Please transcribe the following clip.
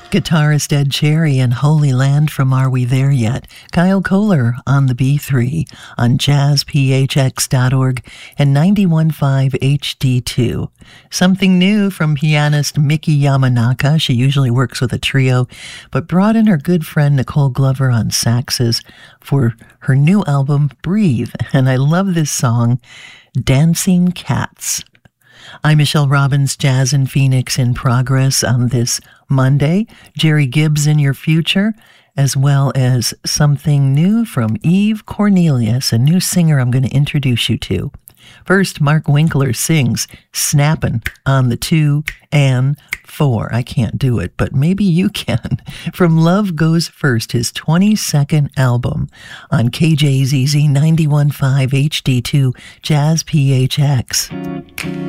Guitarist Ed Cherry and Holy Land from Are We There Yet? Kyle Kohler on the B3 on jazzphx.org and 91.5 HD2. Something new from pianist Miki Yamanaka. She usually works with a trio, but brought in her good friend Nicole Glover on saxes for her new album, Breathe. And I love this song, Dancing Cats. I'm Michelle Robbins, Jazz in Phoenix in progress on this Monday. Jerry Gibbs in your future, as well as something new from Eve Cornelius, a new singer I'm going to introduce you to. First, Mark Winkler sings Snappin' on the 2 and 4. I can't do it, but maybe you can. From Love Goes First, his 22nd album on KJZZ 91.5 HD2 Jazz PHX.